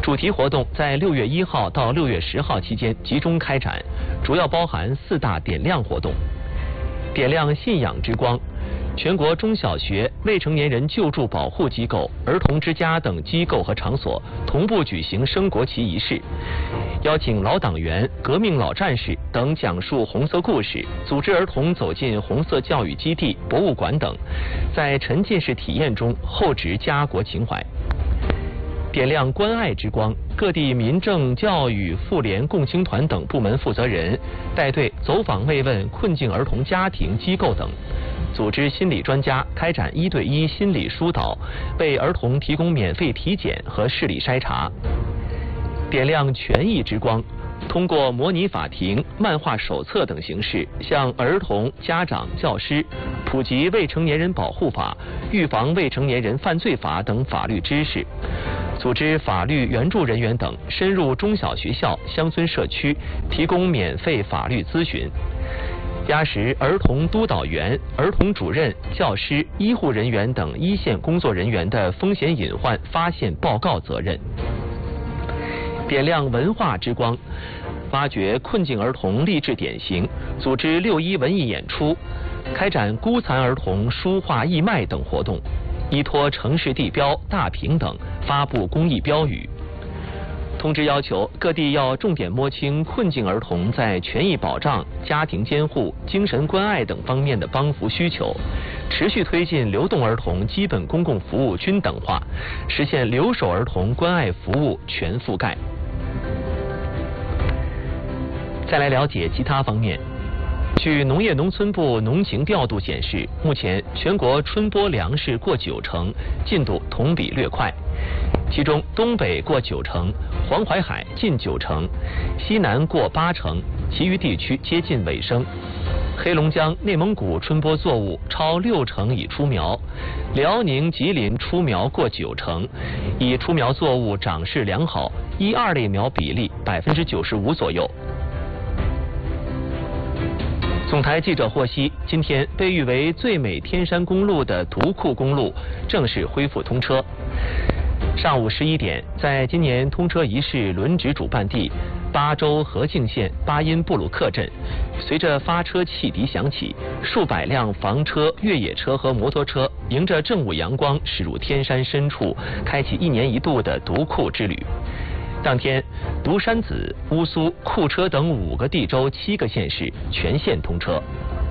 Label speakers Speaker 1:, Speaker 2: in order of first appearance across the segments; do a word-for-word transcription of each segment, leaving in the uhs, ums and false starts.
Speaker 1: 主题活动在六月一号到六月十号期间集中开展，主要包含四大点亮活动：点亮信仰之光。全国中小学、未成年人救助保护机构、儿童之家等机构和场所同步举行升国旗仪式，邀请老党员、革命老战士等讲述红色故事，组织儿童走进红色教育基地、博物馆等，在沉浸式体验中厚植家国情怀。点亮关爱之光，各地民政、教育、妇联、共青团等部门负责人带队走访慰问困境儿童家庭、机构等，组织心理专家开展一对一心理疏导，为儿童提供免费体检和视力筛查。点亮权益之光，通过模拟法庭、漫画手册等形式，向儿童、家长、教师普及未成年人保护法、预防未成年人犯罪法等法律知识。组织法律援助人员等深入中小学校、乡村社区，提供免费法律咨询。压实儿童督导员、儿童主任、教师、医护人员等一线工作人员的风险隐患发现报告责任。点亮文化之光，挖掘困境儿童励志典型，组织六一文艺演出，开展孤残儿童书画义卖等活动，依托城市地标大平等发布公益标语。通知要求，各地要重点摸清困境儿童在权益保障、家庭监护、精神关爱等方面的帮扶需求，持续推进流动儿童基本公共服务均等化，实现留守儿童关爱服务全覆盖。再来了解其他方面。据农业农村部农情调度显示，目前全国春播粮食过九成，进度同比略快。其中东北过九成，黄淮海近九成，西南过八成，其余地区接近尾声。黑龙江、内蒙古春播作物超六成已出苗，辽宁、吉林出苗过九成，已出苗作物长势良好，一二类苗比例百分之九十五左右。总台记者获悉，今天被誉为最美天山公路的独库公路正式恢复通车。上午十一点，在今年通车仪式轮值主办地巴州河静县巴音布鲁克镇，随着发车汽笛响起，数百辆房车、越野车和摩托车迎着正午阳光驶入天山深处，开启一年一度的独库之旅。当天，独山子、乌苏、库车等五个地州七个县市全线通车。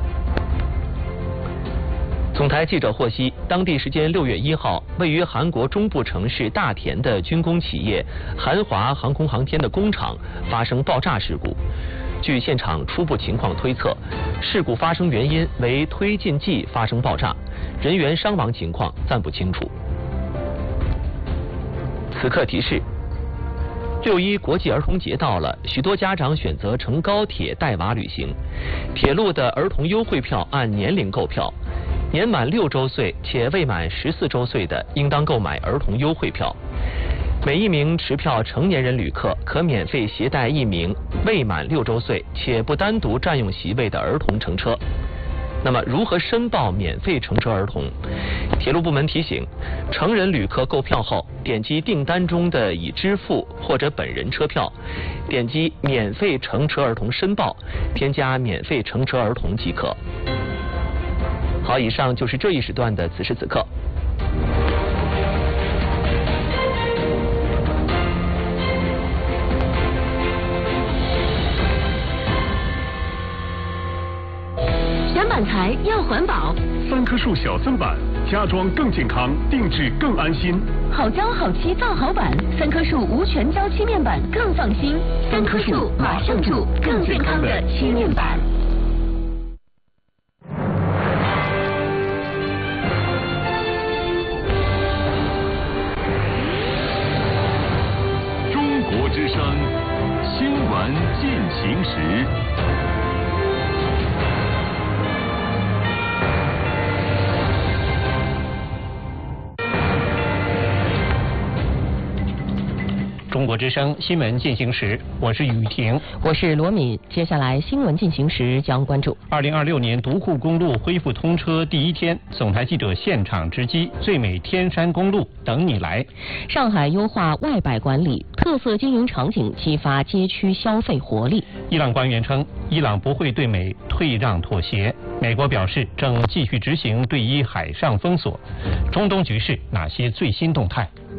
Speaker 1: 总台记者获悉，当地时间六月一号，位于韩国中部城市大田的军工企业韩华航空航天的工厂发生爆炸事故。据现场初步情况推测，事故发生原因为推进剂发生爆炸，人员伤亡情况暂不清楚。此刻提示。六一国际儿童节到了，许多家长选择乘高铁带娃旅行。铁路的儿童优惠票按年龄购票，年满六周岁且未满十四周岁的，应当购买儿童优惠票。每一名持票成年人旅客可免费携带一名未满六周岁且不单独占用席位的儿童乘车。那么，如何申报免费乘车儿童？铁路部门提醒，成人旅客购票后，点击订单中的已支付或者本人车票，点击免费乘车儿童申报，添加免费乘车儿童即可。好，以上就是这一时段的此时此刻。
Speaker 2: 选板材要环保，
Speaker 3: 三棵树小增板，家装更健康，定制更安心。
Speaker 2: 好胶好漆造好板，三棵树无全胶漆面板更放心。三棵树马上住更健康的漆面板。
Speaker 3: 中国之声新闻进行时。
Speaker 4: 中国之声新闻进行时，我是雨婷，
Speaker 5: 我是罗敏。接下来新闻进行时将关注：
Speaker 4: 二零二六年独库公路恢复通车第一天，总台记者现场直击最美天山公路等你来。
Speaker 5: 上海优化外摆管理， 特色经营场景激发街区消费活力。
Speaker 4: 伊朗官员称，伊朗不会对美退让妥协。美国表示正继续执行对伊海上封锁。中东局势哪些最新动态？